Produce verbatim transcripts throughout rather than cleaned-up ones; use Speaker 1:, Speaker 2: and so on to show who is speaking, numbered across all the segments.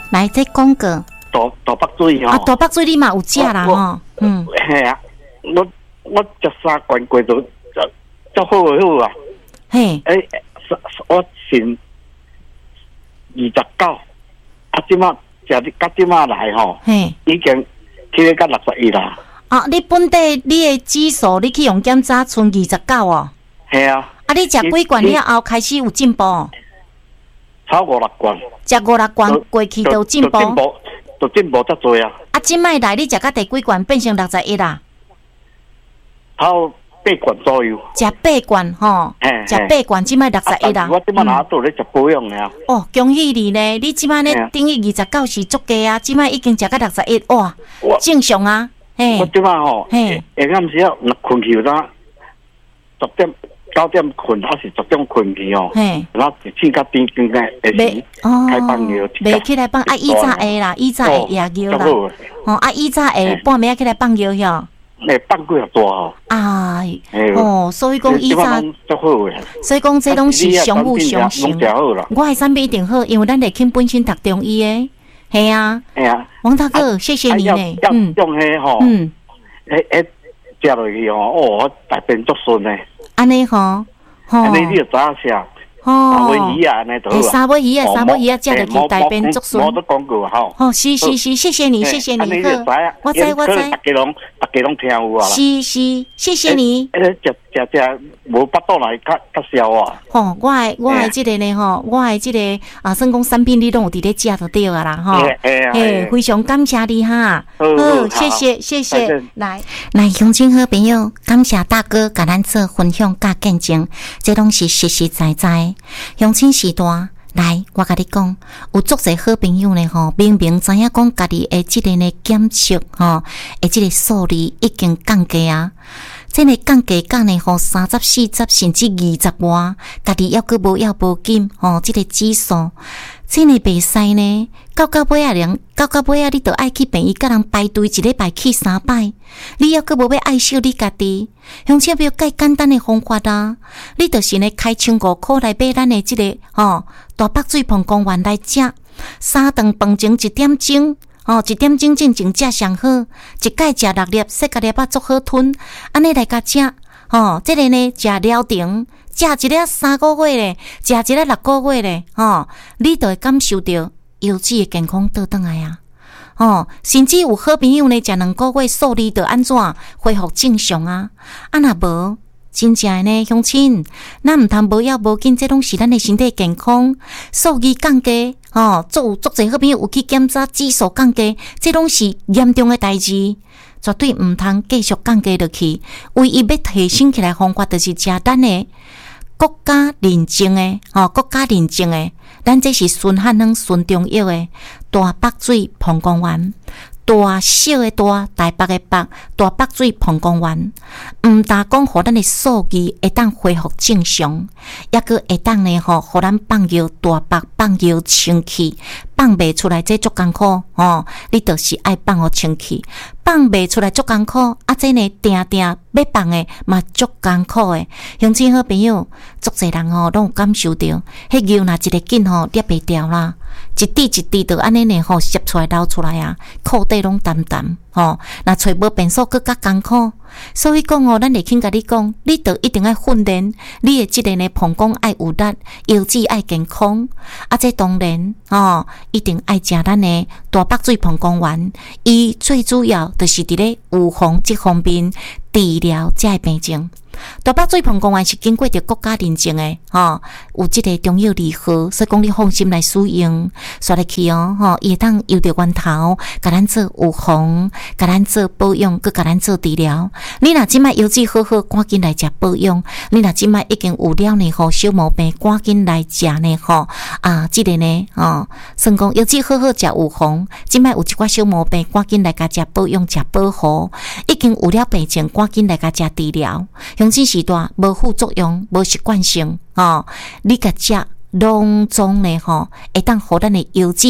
Speaker 1: 来这讲个。
Speaker 2: 大大北水吼。
Speaker 1: 啊，大北水你嘛有食啦吼。嗯。
Speaker 2: 嘿啊，我我食三罐过都就好好啊。
Speaker 1: 嘿。
Speaker 2: 诶，我先二十九，啊，即马食你甲即马来吼。嘿。已经去到六十一啦。
Speaker 1: 啊，你本地你的指数你去用检查剩二十九哦。
Speaker 2: 系啊。
Speaker 1: 啊，你食几罐了后开始有进步？
Speaker 2: 超五六罐。
Speaker 1: 食五六罐过去就有进步。
Speaker 2: 进步，就进步遮多啊。
Speaker 1: 啊，即摆来你食到第几罐变成六十一啦？
Speaker 2: 超八罐左右。
Speaker 1: 食八罐吼，食八罐即摆六十一啦。
Speaker 2: 我即摆拿到咧食保养的啊。
Speaker 1: 哦，恭喜你呢！你即摆咧等于二十九是足加啊，即摆已经食到六十一，哇，正常啊。嘿。
Speaker 2: 我即摆吼，嘿，下暗时啊，若困去有呾十点。九点困还是十点困去哦，然后一天较变更个，会开放尿，
Speaker 1: 袂起来放啊！以早下啦，以早下夜尿啦，哦啊！以早下半暝起来放尿哟，
Speaker 2: 诶，放几下大哦，
Speaker 1: 哎，哦，所以讲以早，所以讲这拢是相互相成。我的产品一定好，因为咱内勤本身读中医诶，系啊，系啊，王大哥，谢谢你呢，
Speaker 2: 嗯，用迄吼，嗯，诶诶，食落去吼，哦，大便足顺诶。
Speaker 1: 安尼吼，吼，
Speaker 2: 安尼你就知影食，沙尾鱼啊，安尼都好啊。
Speaker 1: 沙尾鱼啊，沙尾鱼啊，食落去大便足顺。
Speaker 2: 我都讲过吼。
Speaker 1: 哦，是是是，谢谢你，谢谢你，好，我知我知。
Speaker 2: 大家拢大家拢听有啊。
Speaker 1: 是是，谢谢你。
Speaker 2: 诶，食食食无巴肚来较较消啊。
Speaker 1: 吼，我诶我诶即个呢吼，我诶即个啊，算讲产品你拢有伫咧食就对啊啦吼。嘿，非常感谢你哈。好，谢谢谢谢。来来，乡亲好朋友，感谢大哥甲咱做分享甲见证，这拢是实实在在。乡亲时代，来，我甲你讲，有足侪好朋友呢吼，明明知影讲家己诶即个呢检测吼，诶即个数字已经降低啊。这个降价降呢，吼三十、四十甚至二十外，家己要阁无要无紧，吼，这个指数，这个袂使呢。到到尾啊，人到到尾啊，你着爱去病院，甲人排队一礼拜去三摆，你要阁无要爱惜你家己。乡亲朋友，介简单的方法啊，你就是呢开千五块来买咱的这个吼大北水盆公园来食，三顿饭前一点钟。哦，一点钟进前食上好，一摆食六粒，细个粒啊足好吞，安尼来甲食。哦，这个呢食了停，食一粒三个月咧，食一粒六个月咧，哦，你就会感受到油脂的健康倒转来啊。哦，甚至有好朋友呢，食两个月数字就安怎恢复正常啊？啊若无？真正的呢，乡亲，咱毋通无要无紧，这拢是咱的身体健康。数据降低，吼，做有足侪好朋友有去检查指数降低，这拢是严重的代志，绝对毋通继续降低落去。唯一要提升起来方法，就是食咱的国家认证的，吼，国家认证的，咱这是纯汉能纯中药的大北水膀胱丸。大小的大，台北的北，大北水膀胱丸，毋但讲互咱的数据会当恢复正常，抑个会当呢吼，互咱放尿大北放尿清气，放袂出来这足艰苦吼，你就是爱放互清气，放袂出来足艰苦，啊这呢定定要放的嘛足艰苦的，乡亲好朋友，足侪人吼拢有感受到，迄尿若一个紧吼捏袂掉啦。一滴一滴就安尼呢吼，摄出来流出来啊，裤底拢澹澹吼。若找无便所更较艰苦，所以讲哦，咱会肯甲你讲，你着一定要训练你的即个呢膀胱爱有力，腰子爱健康。啊，这当然哦，一定爱食咱的大北水膀胱丸。伊最主要就是伫咧预防这方面治疗这个病症。大北水膀胱丸是经过着国家认证的，吼、哦，有即个中药利号，所以讲你放心来使用，刷入去哦，吼、哦，伊会当由着源头，甲咱做预防，甲咱做保养，佮甲咱做治疗。你若即摆腰子好好，赶紧来食保养；你若即摆已经有了呢，吼小毛病，赶紧来食呢，吼啊，即、这个呢，哦，算讲腰子好好食预防，即摆有一寡小毛病，赶紧来甲食保养，食保护；已经有了病情，赶紧来甲食治疗。用这时段无副作用，无习惯性，吼、哦，你甲食拢总呢吼，会当互咱的腰子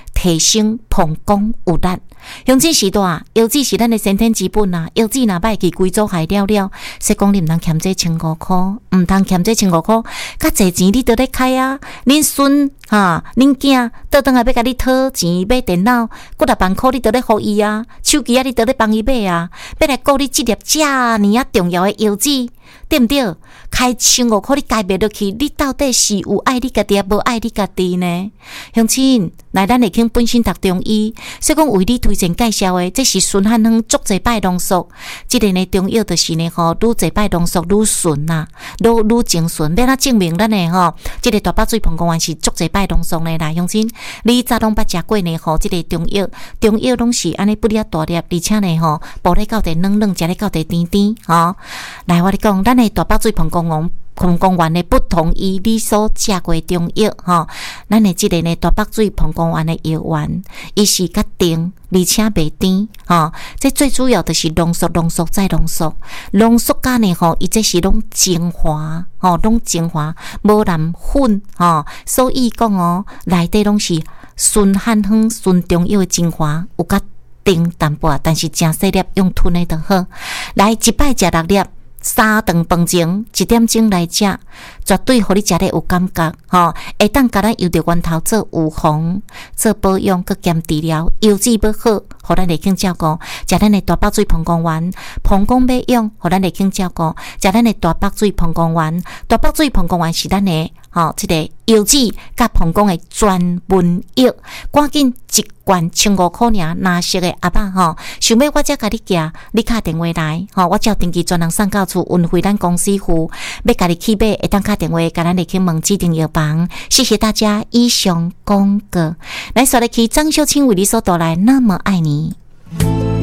Speaker 1: 提升膀胱有力。乡亲时代，药剂是咱的先天之本啊！药剂若歹去规组害了了，说讲你毋通欠这千五箍，毋通欠这千五箍，较济钱你倒咧开啊！恁孙哈，恁囝倒转来要甲你讨钱买电脑，几十万箍你倒咧互伊啊！手机啊，你倒咧帮伊买啊！要来顾你即粒遮尔啊重要的药剂，对毋对？开千五箍你家袂落去，你到底是有爱你家己，也无爱你家己呢？乡亲，来咱会肯本身读中医，所以讲为你推荐介绍的，这是顺汉方足济摆浓缩。即个呢中药就是呢吼，愈济摆浓缩愈顺呐，愈愈精顺。要哪证明咱的吼，即个大八水膀胱丸是足济摆浓缩的啦，乡亲，你早拢捌食过呢吼？即个中药，中药拢是安尼不哩啊大粒，而且呢吼，煲咧到底软软，食咧到底甜甜吼。来，我咧讲，咱的大八水膀胱丸。膀胱丸的不同于你所食过的中药吼，咱的即个呢大北水膀胱丸的药丸，伊是较甜，而且袂甜吼。这最主要的是浓缩、浓缩再浓缩，浓缩加呢吼，伊这是拢精华吼，拢精华，无含粉吼。所以讲哦，内底拢是纯汉方、纯中药的精华，有较甜淡薄，但是真细粒，用吞的就好。来一摆食六粒。三顿饭前一点钟来食，绝对互你食得有感觉吼！会当甲咱由着源头做预防、做保养、佮兼治疗，药剂要好，互咱内经照顾。食咱的大北水膀胱丸，膀胱要用，互咱内经照顾。食咱的大北水膀胱丸，大北水膀胱丸是咱的吼，即、这个药剂甲膀胱的专门药，赶紧一罐千五箍尔，拿色的阿爸吼，想要我才甲你寄，你打电话来吼，我照定期专人送到厝，运回咱公司付，要甲你去买，会当打电话甲咱来去问指定药房。谢谢大家，以上广告。来，说来去张秀清为你所带来，那么爱你。